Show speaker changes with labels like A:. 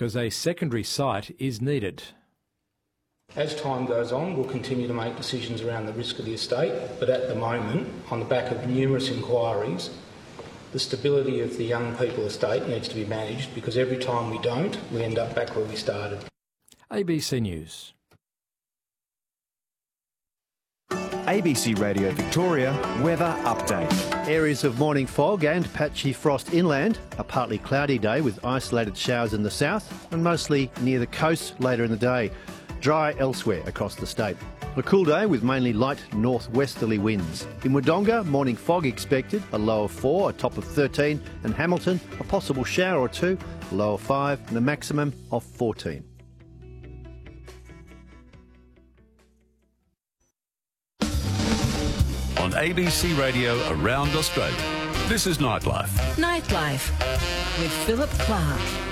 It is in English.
A: because a secondary site is needed.
B: As time goes on, we'll continue to make decisions around the risk of the estate, but at the moment, on the back of numerous inquiries, the stability of the young people estate needs to be managed, because every time we don't, we end up back where we started.
A: ABC News.
C: ABC Radio Victoria weather update.
D: Areas of morning fog and patchy frost inland. A partly cloudy day with isolated showers in the south and mostly near the coast later in the day. Dry elsewhere across the state. A cool day with mainly light northwesterly winds. In Wodonga, morning fog expected, a low of 4, a top of 13, and Hamilton, a possible shower or 2, a low of 5 and a maximum of 14.
E: On ABC Radio around Australia, this is Nightlife.
F: Nightlife with Philip Clark.